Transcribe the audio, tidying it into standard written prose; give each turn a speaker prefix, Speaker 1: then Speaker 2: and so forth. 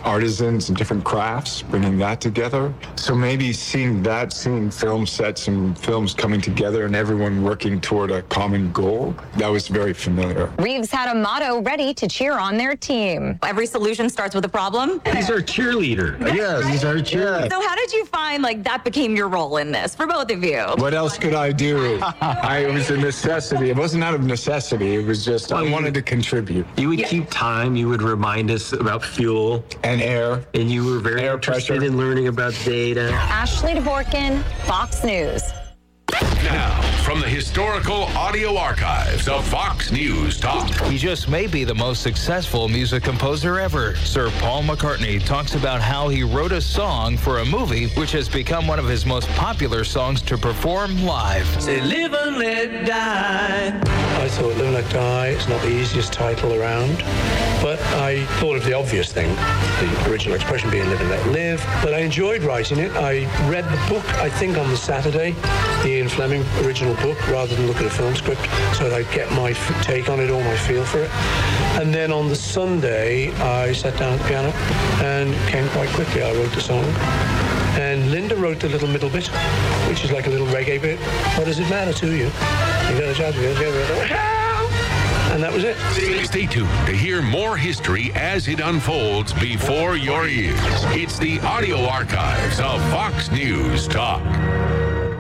Speaker 1: artisans and different crafts, bringing that together. So maybe seeing film sets and films coming together and everyone working toward a common goal, that was very familiar.
Speaker 2: Reeves had a motto ready to cheer on their team.
Speaker 3: Every solution starts with a problem.
Speaker 4: He's our cheerleader.
Speaker 1: Yes, he's our cheerleader.
Speaker 3: So how did you find that became your role in this for both of you?
Speaker 1: What else could I do? It was a necessity. It wasn't out of necessity. It was just I wanted to contribute.
Speaker 4: You would keep time. You would remind us about fuel
Speaker 1: And air.
Speaker 4: and you were very interested
Speaker 1: pressure.
Speaker 4: in learning about data.
Speaker 2: Ashley Dvorkin, Fox News.
Speaker 5: Now, from the historical audio archives of Fox News Talk.
Speaker 6: He just may be the most successful music composer ever. Sir Paul McCartney talks about how he wrote a song for a movie which has become one of his most popular songs to perform live.
Speaker 7: Say live and let die. I thought Live and Let Die is not the easiest title around, but I thought of the obvious thing, the original expression being live and let live. But I enjoyed writing it. I read the book, I think, on the Saturday, the Ian Fleming original book, rather than look at a film script, so that I'd get my take on it or my feel for it. And then on the Sunday, I sat down at the piano, and it came quite quickly. I wrote the song. And Linda wrote the little middle bit, which is like a little reggae bit. What does it matter to you? And that was it.
Speaker 5: Stay tuned to hear more history as it unfolds before your ears. It's the audio archives of Fox News Talk.